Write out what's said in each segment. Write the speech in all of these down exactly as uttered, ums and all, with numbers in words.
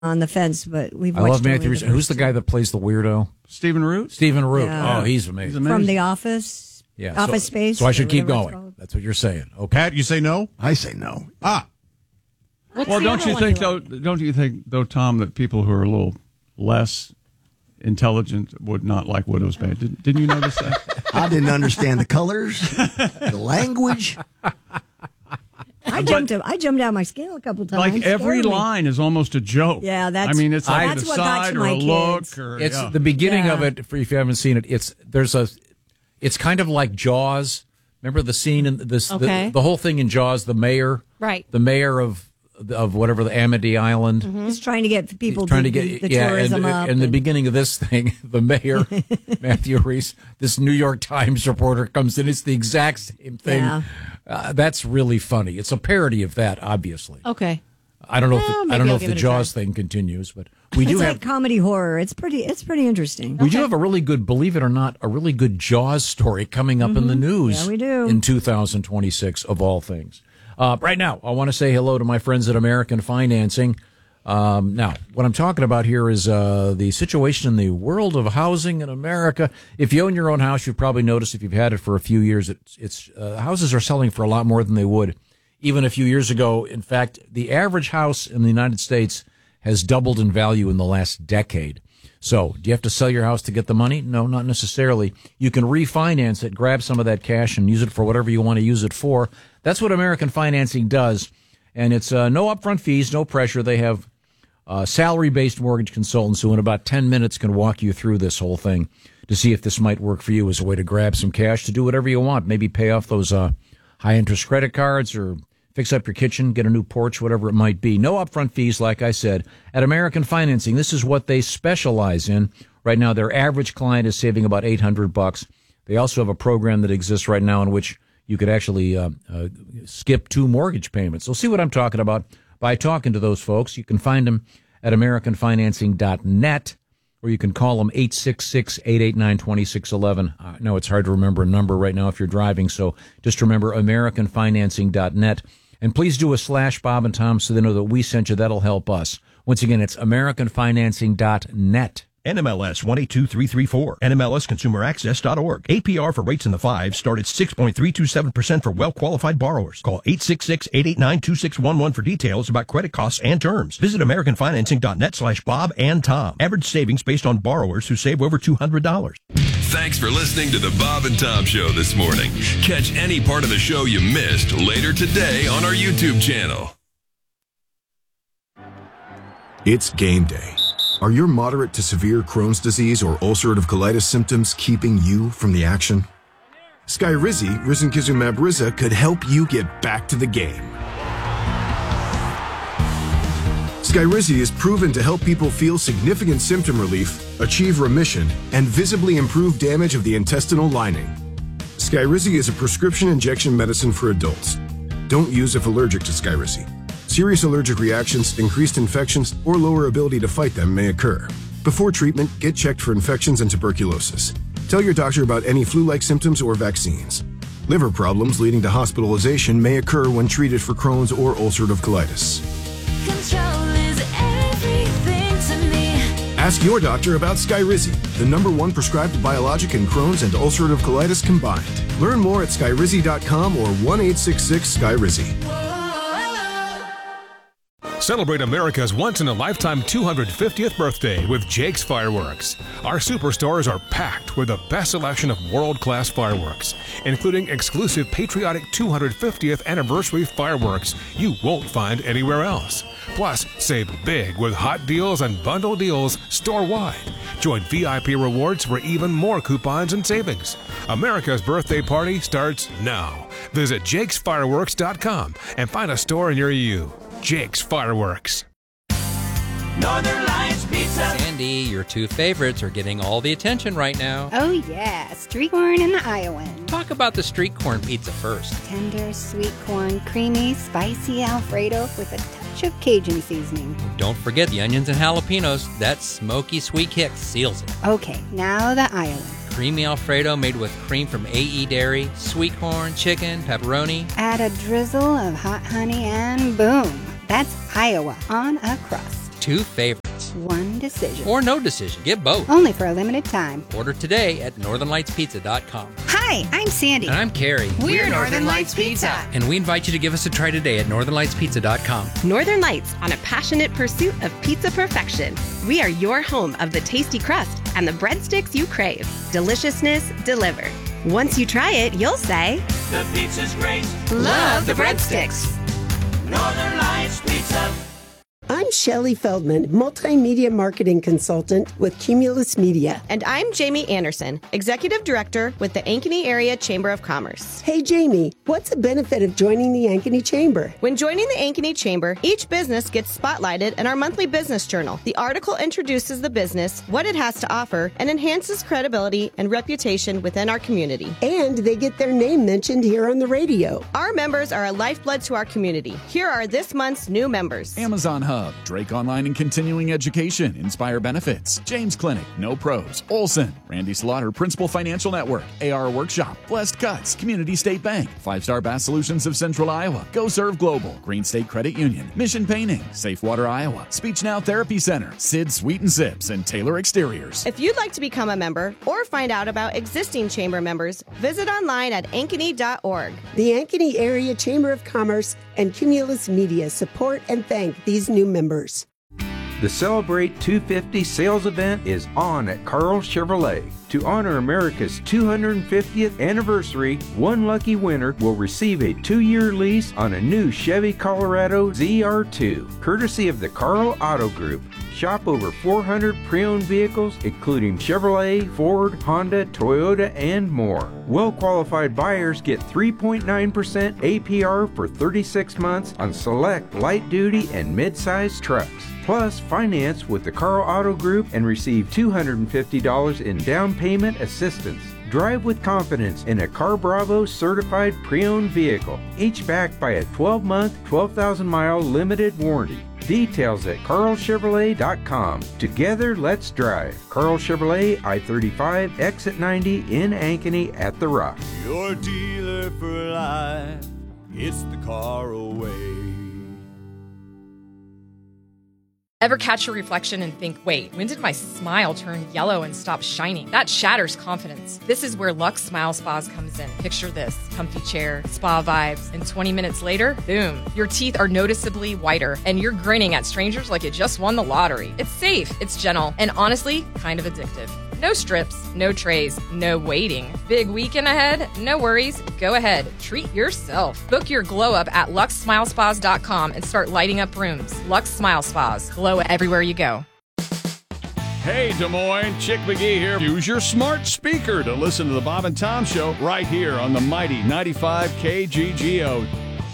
on the fence, but we've I watched love Matthew only Reese. the Who's first the guy that plays the weirdo? Stephen Root? Stephen Root. Yeah. Oh, he's amazing. He's amazing. From The Office. Yeah, Office so, Space. So I should or keep whatever it's going. called. That's what you're saying. Okay. Pat, you say no? I say no. Ah. What's Well, the don't other you one think, you though, like? don't you think, though, Tom, that people who are a little less intelligent would not like Widow's Band? Did, didn't you notice that? I didn't understand the colors, the language. I jumped. I jumped out my skin a couple times. Like every Scared me. line is almost a joke. Yeah, that's- I mean, it's like that's the what got side to or my a look kids. or It's yeah. the beginning Yeah. of it. For if you haven't seen it, it's there's a. It's kind of like Jaws. Remember the scene in this Okay. the, the whole thing in Jaws. The mayor, Right. The mayor of of whatever the Amity Island. He's trying to get people He's trying to, to get the yeah, tourism and, up. and the and- beginning of this thing, the mayor Matthew Reese, this New York Times reporter comes in. It's the exact same thing. Yeah. Uh, that's really funny. It's a parody of that, obviously. Okay. I don't know if Well, the, I maybe don't know I'll if give the it a Jaws try. thing continues, but we do it's have like comedy horror. It's pretty. It's pretty interesting. we do have a really good, believe it or not, a really good Jaws story coming up in the news. Yeah, we do. In two thousand twenty-six, of all things. Uh, right now, I want to say hello to my friends at American Financing. Um, now, what I'm talking about here is uh, the situation in the world of housing in America. If you own your own house, you've probably noticed if you've had it for a few years, it's, it's uh, houses are selling for a lot more than they would even a few years ago. In fact, the average house in the United States has doubled in value in the last decade. So, do you have to sell your house to get the money? No, not necessarily. You can refinance it, grab some of that cash, and use it for whatever you want to use it for. That's what American Financing does. And it's uh, no upfront fees, no pressure. They have uh, salary-based mortgage consultants who in about ten minutes can walk you through this whole thing to see if this might work for you as a way to grab some cash to do whatever you want. Maybe pay off those uh, high-interest credit cards or fix up your kitchen, get a new porch, whatever it might be. No upfront fees, like I said. At American Financing, this is what they specialize in. Right now, their average client is saving about eight hundred bucks. They also have a program that exists right now in which you could actually uh, uh, skip two mortgage payments. So see what I'm talking about by talking to those folks. You can find them at american financing dot net, or you can call them eight six six, eight eight nine, two six one one. I know it's hard to remember a number right now if you're driving, so just remember american financing dot net. And please do a slash Bob and Tom so they know that we sent you. That'll help us. Once again, it's american financing dot net. N M L S one eight two three three four. N M L S consumer access dot org. A P R for rates in the fives start at six point three two seven percent for well-qualified borrowers. Call eight six six, eight eight nine, two six one one for details about credit costs and terms. Visit american financing dot net slash Bob and Tom. Average savings based on borrowers who save over two hundred dollars. Thanks for listening to the Bob and Tom Show this morning. Catch any part of the show you missed later today on our YouTube channel. It's game day. Are your moderate to severe Crohn's disease or ulcerative colitis symptoms keeping you from the action? Skyrizi, risankizumab Riza, could help you get back to the game. Skyrizi is proven to help people feel significant symptom relief, achieve remission, and visibly improve damage of the intestinal lining. Skyrizi is a prescription injection medicine for adults. Don't use if allergic to Skyrizi. Serious allergic reactions, increased infections, or lower ability to fight them may occur. Before treatment, get checked for infections and tuberculosis. Tell your doctor about any flu-like symptoms or vaccines. Liver problems leading to hospitalization may occur when treated for Crohn's or ulcerative colitis. Control is everything to me. Ask your doctor about Skyrizi, the number one prescribed biologic in Crohn's and ulcerative colitis combined. Learn more at skyrizi dot com or one eight six six Skyrizi. Celebrate America's once-in-a-lifetime two hundred fiftieth birthday with Jake's Fireworks. Our superstores are packed with the best selection of world-class fireworks, including exclusive patriotic two hundred fiftieth anniversary fireworks you won't find anywhere else. Plus, save big with hot deals and bundle deals store-wide. Join V I P Rewards for even more coupons and savings. America's birthday party starts now. Visit jakes fireworks dot com and find a store near you. Jake's Fireworks. Northern Lights Pizza. Sandy, your two favorites are getting all the attention right now. Oh, yeah. Street corn and the Iowan. Talk about the street corn pizza first. Tender, sweet corn, creamy, spicy Alfredo with a touch of Cajun seasoning. Don't forget the onions and jalapenos. That smoky sweet kick seals it. Okay, now the Iowan. Creamy Alfredo made with cream from A E Dairy, sweet corn, chicken, pepperoni. Add a drizzle of hot honey and boom. That's Iowa on a crust. two favorites. One decision. Or no decision. Get both. Only for a limited time. Order today at northern lights pizza dot com. Hi, I'm Sandy. And I'm Carrie. We're Northern Lights Pizza. And we invite you to give us a try today at northern lights pizza dot com. Northern Lights, on a passionate pursuit of pizza perfection. We are your home of the tasty crust and the breadsticks you crave. Deliciousness delivered. Once you try it, you'll say, The pizza's great. love the breadsticks. Northern Lights Pizza. I'm Shelley Feldman, multimedia marketing consultant with Cumulus Media. And I'm Jamie Anderson, executive director with the Ankeny Area Chamber of Commerce. Hey, Jamie, what's the benefit of joining the Ankeny Chamber? When joining the Ankeny Chamber, each business gets spotlighted in our monthly business journal. The article introduces the business, what it has to offer, and enhances credibility and reputation within our community. And they get their name mentioned here on the radio. Our members are a lifeblood to our community. Here are this month's new members. Amazon Hub, Drake Online and Continuing Education, Inspire Benefits, James Clinic, No Pros, Olson, Randy Slaughter, Principal Financial Network, A R Workshop, Blessed Cuts, Community State Bank, Five Star Bass Solutions of Central Iowa, Go Serve Global, Green State Credit Union, Mission Painting, Safe Water Iowa, Speech Now Therapy Center, Sid Sweet and Sips, and Taylor Exteriors. If you'd like to become a member or find out about existing chamber members, visit online at ankeny dot org. The Ankeny Area Chamber of Commerce and Cumulus Media support and thank these new members. The Celebrate two fifty sales event is on at Carl Chevrolet. To honor America's two hundred fiftieth anniversary, one lucky winner will receive a two-year lease on a new Chevy Colorado Z R two, courtesy of the Carl Auto Group. Shop over four hundred pre-owned vehicles, including Chevrolet, Ford, Honda, Toyota, and more. Well-qualified buyers get three point nine percent A P R for thirty-six months on select light-duty and mid-size trucks. Plus, finance with the Carl Auto Group and receive two hundred fifty dollars in down payment assistance. Drive with confidence in a Car Bravo certified pre-owned vehicle, each backed by a twelve-month, twelve thousand mile limited warranty. Details at carl chevrolet dot com. Together, let's drive. Carl Chevrolet, I thirty-five, exit ninety in Ankeny at The Rock. Your dealer for life. It's the car away. Ever catch your reflection and think, wait, when did my smile turn yellow and stop shining? That shatters confidence. This is where Lux Smile Spas comes in. Picture this, comfy chair, spa vibes, and twenty minutes later, boom, your teeth are noticeably whiter and you're grinning at strangers like you just won the lottery. It's safe, it's gentle, and honestly, kind of addictive. No strips, no trays, no waiting. Big weekend ahead? No worries. Go ahead. Treat yourself. Book your glow up at lux smile spas dot com and start lighting up rooms. Lux Smile Spas. Glow everywhere you go. Hey, Des Moines, Chick McGee here. Use your smart speaker to listen to the Bob and Tom Show right here on the mighty ninety-five K G G O.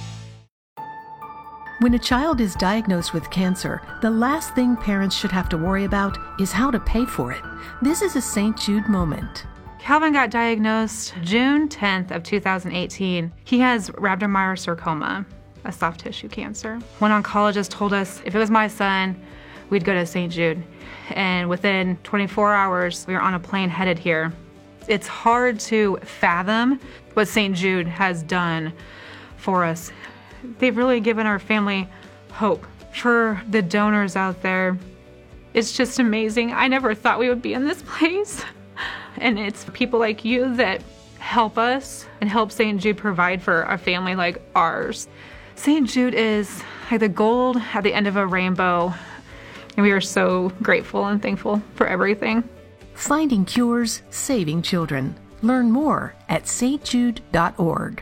When a child is diagnosed with cancer, the last thing parents should have to worry about is how to pay for it. This is a Saint Jude moment. Calvin got diagnosed June tenth of two thousand eighteen. He has rhabdomyosarcoma, a soft tissue cancer. One oncologist told us if it was my son, we'd go to Saint Jude. And within twenty-four hours, we were on a plane headed here. It's hard to fathom what Saint Jude has done for us. They've really given our family hope. For the donors out there, it's just amazing. I never thought we would be in this place. And it's people like you that help us and help Saint Jude provide for a family like ours. Saint Jude is like the gold at the end of a rainbow. And we are so grateful and thankful for everything. Finding cures, saving children. Learn more at s t jude dot org.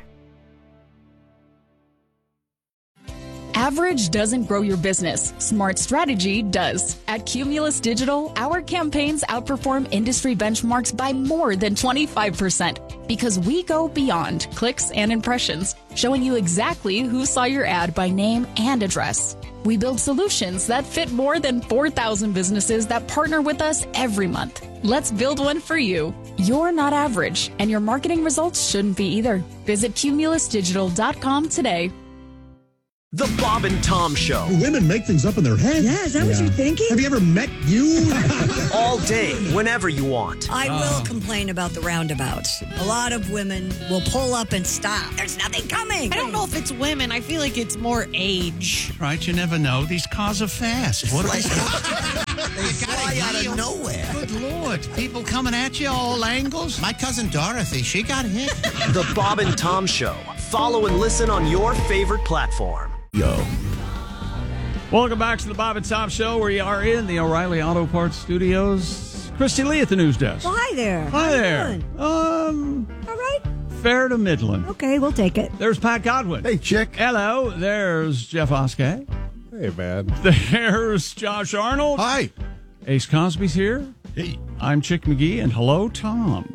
Average doesn't grow your business. Smart strategy does. At Cumulus Digital, our campaigns outperform industry benchmarks by more than twenty-five percent because we go beyond clicks and impressions, showing you exactly who saw your ad by name and address. We build solutions that fit more than four thousand businesses that partner with us every month. Let's build one for you. You're not average, and your marketing results shouldn't be either. Visit cumulus digital dot com today. The Bob and Tom Show. Women make things up in their head. Yeah, is that what you're thinking? Have you ever met you? All day, whenever you want. I will complain about the roundabouts. A lot of women will pull up and stop. There's nothing coming. I don't know if it's women. I feel like it's more age. Right, you never know. These cars are fast. What Like, they fly out of nowhere. Good Lord. People coming at you all angles. My cousin Dorothy, she got hit. The Bob and Tom Show. Follow and listen on your favorite platform. Yo. Welcome back to the Bob and Tom Show. We are in the O'Reilly Auto Parts Studios. Christy Lee at the news desk. Well, hi there. Hi How you there. doing? Um, All right. fair to Midland. Okay, we'll take it. There's Pat Godwin. Hey, chick. Hello. There's Jeff Oskey. Hey, man. There's Josh Arnold. Hi. Ace Cosby's here. Hey. I'm Chick McGee, and hello, Tom.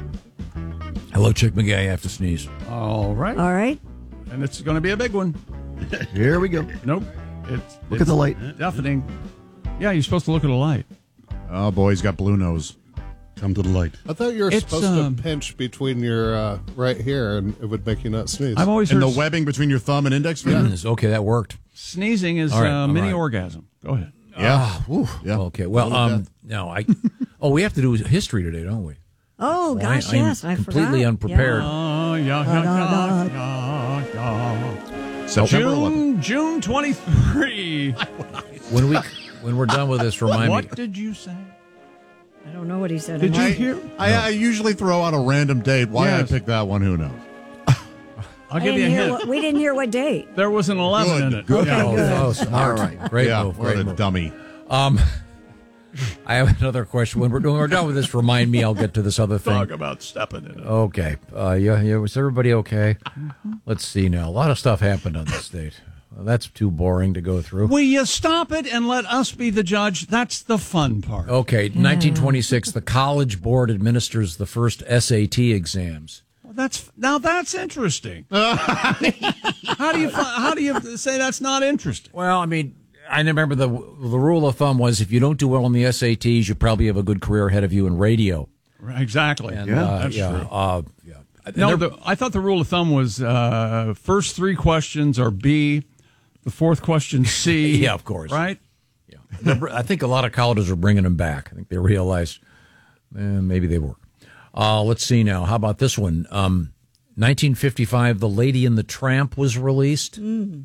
Hello, Chick McGee. I have to sneeze. All right. All right. And it's going to be a big one. Here we go. Nope. It's, Look it's at the light. Deafening. Yeah, you're supposed to look at a light. Oh, boy, he's got blue nose. Come to the light. I thought you were It's, supposed um, to pinch between your uh, right here, and it would make you not sneeze. I've always And heard the webbing between your thumb and index finger? Goodness, okay, that worked. sneezing is All right, a all mini right. orgasm. Go ahead. Yeah. Ah, whew. Yeah. Okay. Well, Little um, no, I. Oh, we have to do history today, don't we? Oh, Well, gosh, I, I'm yes. I completely forgot. unprepared. Oh, yeah, yeah, yeah, yeah, yeah. September eleventh. June, June twenty-third. When we when we're done with this, remind What me. did you say? I don't know what he said. Did you I, hear? I, I usually throw out a random date. Why Yes. I picked that one, who knows? I'll I give you a didn't hear hint. what, we didn't hear what date. There was an eleven Good, in it. good. Yeah. Oh, good. oh, smart. All right. Great yeah, move. what Great a move. dummy. Um, I have another question. When we're, when we're done with this, remind me. I'll get to this other thing. Talk about stepping in it. Okay. Uh, yeah, yeah. Was everybody okay? Let's see now. A lot of stuff happened on this date. Well, that's too boring to go through. Will you stop it and let us be the judge? That's the fun part. Okay. nineteen twenty-six, the College Board administers the first S A T exams. Well, that's now that's interesting. how do you fi- how do you say that's not interesting? Well, I mean, I remember the the rule of thumb was if you don't do well on the S A Ts, you probably have a good career ahead of you in radio. Exactly. And, Yeah, uh, that's yeah, true. Uh, yeah. No, And they're- the, I thought the rule of thumb was uh, first three questions are B, the fourth question C. Yeah, of course. Right? They're- I think a lot of colleges are bringing them back. I think they realize eh, maybe they work. Uh, let's see now. How about this one? Um, nineteen fifty-five, The Lady and the Tramp was released, Mm.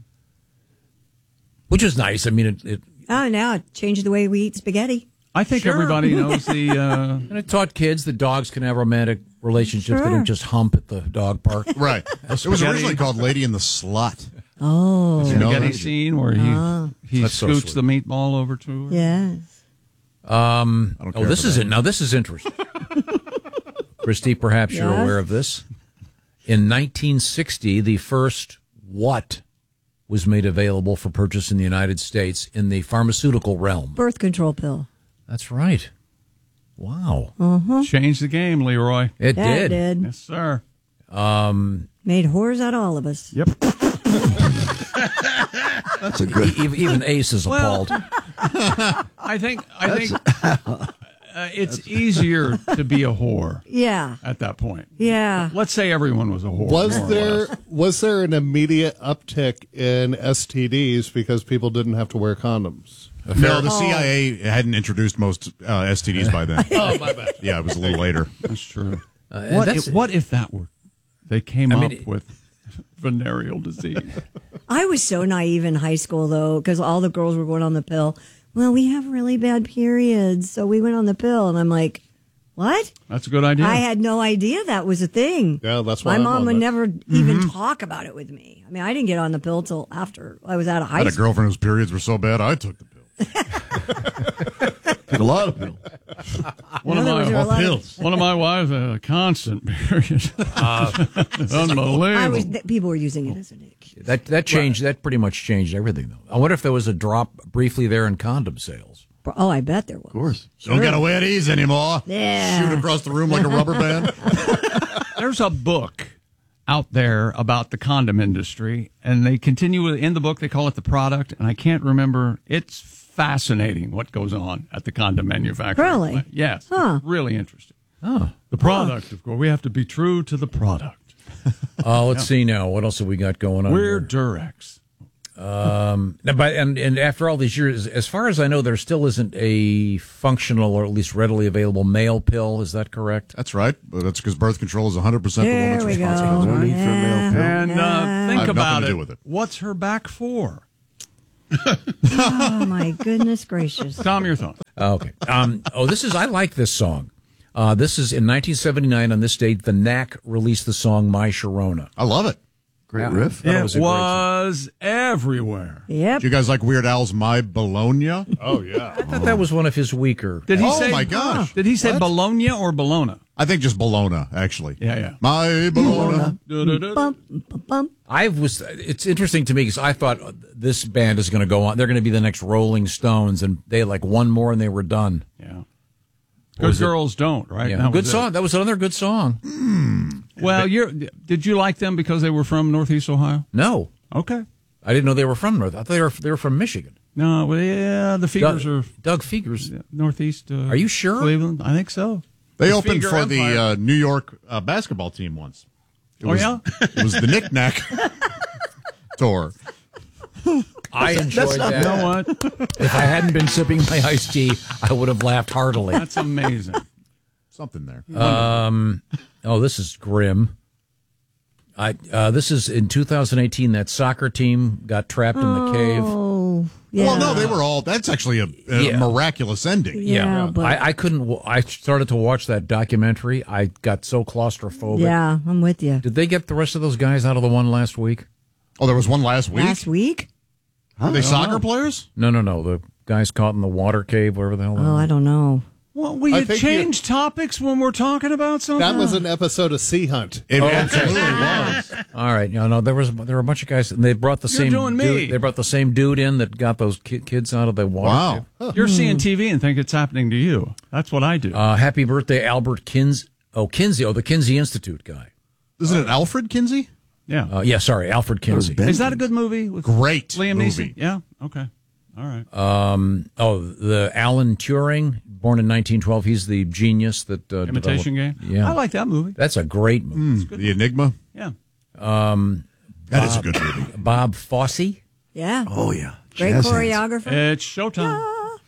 which is nice. I mean, it, it Oh, now it changed the way we eat spaghetti. I think Sure. everybody knows the. Uh, and it taught kids that dogs can have romantic relationships. They Sure. don't just hump at the dog park. Right. It was spaghetti. originally called Lady and the Slut. Oh, You know spaghetti that? scene where he Ah. he That's so scoots sweet. the meatball over to her. yes. Um, I don't oh, care this for is that. it. Now, this is interesting. Christy, perhaps you're Yes. aware of this. In nineteen sixty, the first what was made available for purchase in the United States in the pharmaceutical realm. Birth control pill. That's right. Wow. Uh-huh. Changed the game, Leroy. It That did. did. Yes, sir. Um, Made whores out of all of us. Yep. That's a good. e- even Ace is Well, appalled. I think I think uh, it's easier to be a whore Yeah. at that point. Yeah. Let's say everyone was a whore. Was more or there less. was there an immediate uptick in S T Ds because people didn't have to wear condoms? No, the C I A hadn't introduced most uh, S T Ds by then. Oh, my bad. Yeah, it was a little later. That's true. Uh, what, that's- if, what if that were they came I up mean, it- with venereal disease? I was so naive in high school, though, because all the girls were going on the pill. Well, we have really bad periods, so we went on the pill. And I'm like, what? That's a good idea. I had no idea that was a thing. Yeah, that's why My I'm mom on would that. never even talk about it with me. I mean, I didn't get on the pill till after I was out of I high had a school. girlfriend whose periods were so bad, I took the pill. Took a lot of pills. One of In other words, there were a my lot of- one of my wives had a constant period. It's unbelievable. I was, th- people were using it as an excuse. That that changed. That pretty much changed everything, though. I wonder if there was a drop briefly there in condom sales. Oh, I bet there was. Of course. Don't gotta wear these anymore. Yeah. Shoot across the room like a rubber band. There's a book out there about the condom industry, and they continue in the book. They call it The Product, and I can't remember. It's fascinating what goes on at the condom manufacturer. Really? Yes. Huh. Really interesting. Oh, The product, of course. We have to be true to the product. uh, let's see now. What else have we got going on? We're here? Durex. Um, now, but and and after all these years, as far as I know, there still isn't a functional or at least readily available male pill. Is that correct? That's right. But that's because birth control is one hundred percent the There woman's we go. responsibility. No need for a male pill. And uh, Yeah. think I have about nothing to it. do with it. What's her back for? Oh my goodness gracious! Tom, your thoughts? Okay. Um, oh, this is I like this song. Uh, this is in nineteen seventy-nine. On this date, the Knack released the song "My Sharona." I love it. Great Yeah, riff. that It was was, a great song. everywhere. Yep. Do you guys like Weird Al's "My Bologna"? Oh yeah. I thought that was one of his weaker. Did he Oh, say? my gosh. Did he say What? Bologna or Bologna? I think just Bologna, actually. Yeah, yeah. My Bologna. Bump, bump, bump. I was. It's interesting to me because I thought this band is going to go on. They're going to be the next Rolling Stones, and they had like one more and they were done. Yeah. Or was Good it- girls don't, right? Yeah, That good was it. song. That was another good song. Well, you're. Did you like them because they were from Northeast Ohio? No, Okay. I didn't know they were from North. I thought they were they were from Michigan. No, well, yeah, the figures Doug, are Doug Fegers. Northeast. Uh, Are you sure? Cleveland, I think so. They The opened Fieger for Empire. the uh, New York uh, basketball team once. It Oh, was, yeah? It was the Knick Knack tour. I enjoyed that. You know what? If I hadn't been sipping my iced tea, I would have laughed heartily. That's amazing. Something there. Um, oh, this is grim. I uh, this is in two thousand eighteen. That soccer team got trapped in the cave. Oh, yeah. Well, no, they were all. That's actually a, a Yeah. miraculous ending. Yeah, but- I, I couldn't. wa- I started to watch that documentary. I got so claustrophobic. Yeah, I'm with you. Did they get the rest of those guys out of the one last week? Oh, there was one last week. Last week? Were they soccer players? No, no, no. The guys caught in the water cave, whatever the hell. Oh, I don't know. Well, we I had think changed topics when we're talking about something. That was an episode of Sea Hunt. It absolutely was. All right, no, no. There was there were a bunch of guys, and they brought the You're same. doing me. Dude, they brought the same dude in that got those ki- kids out of the water. Wow. cave. You're seeing T V and think it's happening to you. That's what I do. Uh, happy birthday, Albert Kinsey. Oh, Kinsey. Oh, the Kinsey Institute guy. Isn't it Alfred Kinsey? yeah. Uh, yeah, sorry, Alfred Kinsey. Is that a good movie? With Great Liam movie. Neeson? Yeah. Okay. All right. Um, oh, the Alan Turing, born in nineteen twelve. He's the genius that uh, Imitation developed- Game. Yeah, I like that movie. that's a great movie. Mm, the Enigma. Yeah. Um, That is a good movie. Bob Fosse Yeah. Oh, yeah. Great Jazz hands. choreographer. It's showtime.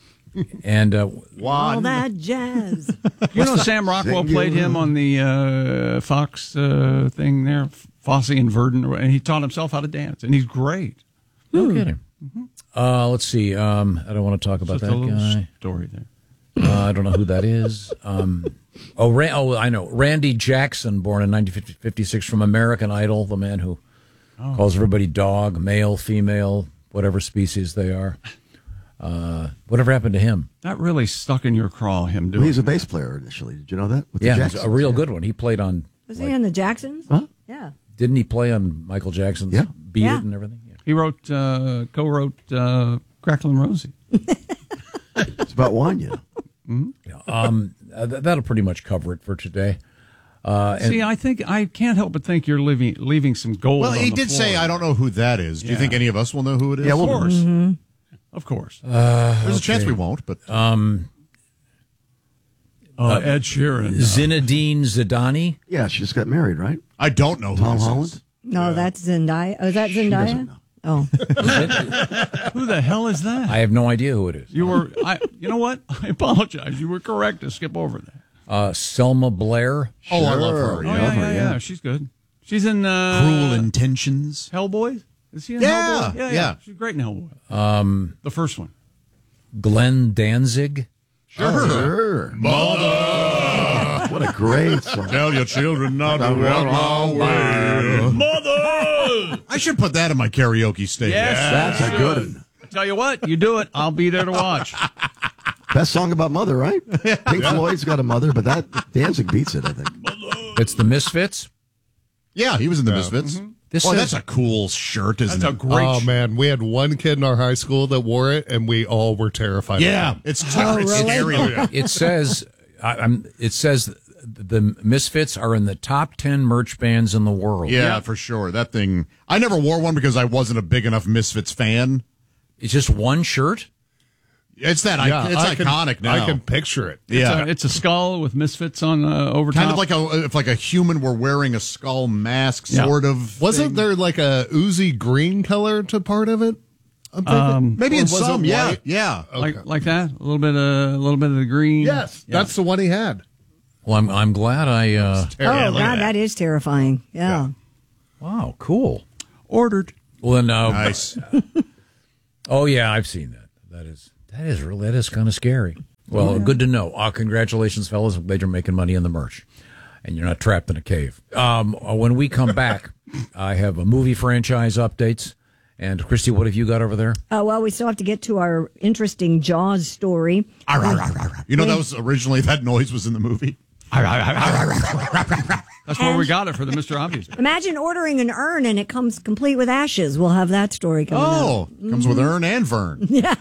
and uh, All that jazz. You know, Sam Rockwell played him on the uh, Fox uh, thing there, Fosse and Verdon, and he taught himself how to dance, and he's great. no kidding. Uh, let's see. Um, I don't want to talk about Just a that little guy. story there. Uh, I don't know who that is. Um, oh, Ran- oh, I know. Randy Jackson, born in nineteen fifty-six from American Idol, the man who Oh. calls everybody dog, male, female, whatever species they are. Uh, whatever happened to him? That really stuck in your craw, him doing Well, he's a that. bass player initially. Did you know that? With the Yeah, he's Jacksons, a real yeah. good one. He played on. Was he in the Jacksons? Huh? Yeah. Didn't he play on Michael Jackson's Yeah. Beat Yeah. It and everything? Yeah. He wrote, uh, co-wrote uh, Cracklin' Rosie. It's about wine, you know. Yeah. Um, uh, th- that'll pretty much cover it for today. Uh, and See, I think I can't help but think you're leaving leaving some gold. Well, on he the did floor. say, I don't know who that is. Do you Yeah. think any of us will know who it is? Yeah, Of we'll- course, Mm-hmm. of course. uh, There's a chance okay. we won't, but Um, Uh, Ed Sheeran. Zinedine Zidane. Yeah, she just got married, right? I don't know who Tom this is. Holland? No, that's Zendaya. Oh, is that She doesn't Zendaya? know. Oh. Who the hell is that? I have no idea who it is. You were, I. You know what? I apologize. You were correct to skip over that. Uh, Selma Blair. Oh, I love her. Oh Yeah. yeah, yeah, yeah. She's good. She's in uh, Cruel Intentions. Hellboy. Is he in Yeah, Hellboy? Yeah, yeah. She's great in Hellboy. Um, The first one. Glenn Danzig. Sure. Sure. Mother! What a great song. Tell your children not to walk my way. Mother! I should put that in my karaoke stage. Yes, That's a good one. I tell you what, you do it. I'll be there to watch. Best song about mother, right? Pink Floyd's got a mother, but that Danzig beats it, I think. It's the Misfits. Yeah, he was in the Misfits. This Well, says- that's a cool shirt, isn't That's a it? great. Oh sh- man, we had one kid in our high school that wore it, and we all were terrified. Yeah, of him. it's, Oh, it's really? scary. It says. I, I'm. It says the Misfits are in the top ten merch bands in the world. Yeah, for sure. That thing. I never wore one because I wasn't a big enough Misfits fan. It's just one shirt. It's that. Yeah, it's I can- iconic now. I can picture it. Yeah, It's a, it's a skull with Misfits on uh, over kind top. of like a if like a human were wearing a skull mask, Yeah. sort of. Wasn't thing. there like a oozy green color to part of it? I'm thinking? Um, Maybe Or in was it some, yeah, white? yeah. like like that? A little bit of a little bit of the green. Yes, Yeah. that's the one he had. Well, I'm I'm glad I. Uh, Oh, God, that is terrifying. Yeah. wow, cool. Ordered. Well, then, uh, Nice. oh yeah, I've seen that. That is that is really that is kind of scary. Well, Oh, yeah. good to know. Uh, congratulations, fellas. I'm glad you're making money in the merch, and you're not trapped in a cave. Um, uh, when we come back, I have a movie franchise updates. And Christy, what have you got over there? Uh, well, we still have to get to our interesting Jaws story. You know, that was originally that noise was in the movie. That's where we got it for the Mister Obvious. Imagine ordering an urn and it comes complete with ashes. We'll have that story coming Oh, up. comes with Ern and Vern. Yeah.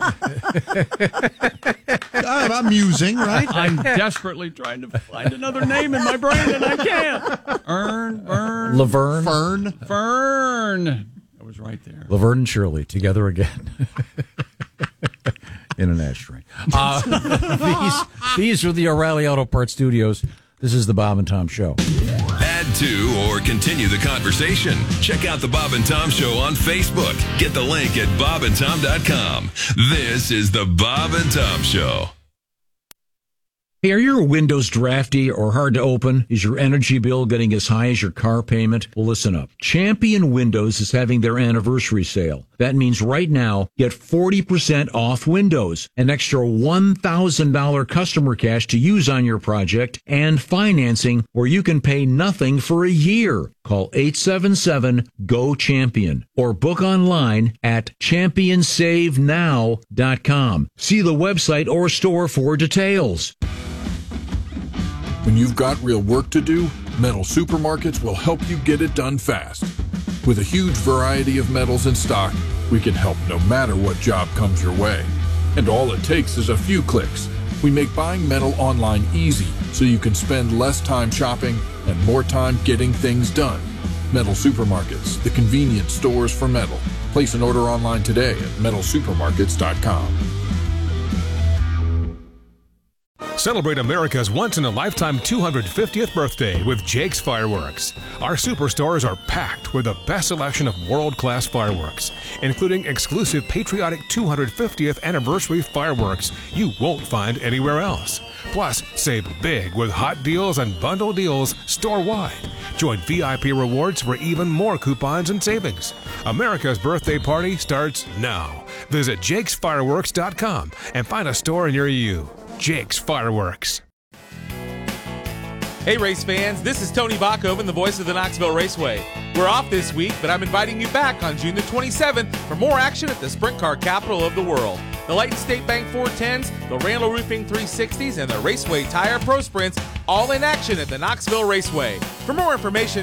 I'm amusing, right? I'm desperately trying to find another name in my brain and I can't. Ern, Vern, Laverne, Fern. Fern. I was right there. Laverne and Shirley together again in an ashtray. Uh, these these are the O'Reilly Auto Parts Studios. This is the Bob and Tom Show. Add to or continue the conversation. Check out the Bob and Tom Show on Facebook. Get the link at bob and tom dot com. This is the Bob and Tom Show. Hey, are your windows drafty or hard to open? Is your energy bill getting as high as your car payment? Well, listen up. Champion Windows is having their anniversary sale. That means right now, get forty percent off windows, an extra one thousand dollars customer cash to use on your project, and financing where you can pay nothing for a year. Call eight seven seven, G O, CHAMPION or book online at champion save now dot com. See the website or store for details. When you've got real work to do, Metal Supermarkets will help you get it done fast. With a huge variety of metals in stock, we can help no matter what job comes your way. And all it takes is a few clicks. We make buying metal online easy so you can spend less time shopping and more time getting things done. Metal Supermarkets, the convenience stores for metal. Place an order online today at metal supermarkets dot com. Celebrate America's once-in-a-lifetime two hundred fiftieth birthday with Jake's Fireworks. Our superstores are packed with the best selection of world-class fireworks, including exclusive patriotic two hundred fiftieth anniversary fireworks you won't find anywhere else. Plus, save big with hot deals and bundle deals store-wide. Join V I P rewards for even more coupons and savings. America's birthday party starts now. Visit jakes fireworks dot com and find a store near you. Jake's Fireworks. Hey race fans, this is Tony Bachhoven, the voice of the Knoxville Raceway. We're off this week, but I'm inviting you back on June the twenty-seventh for more action at the sprint car capital of the world. The Lighton State Bank four tens, the Randall Roofing three sixties, and the Raceway Tire Pro Sprints all in action at the Knoxville Raceway. For more information,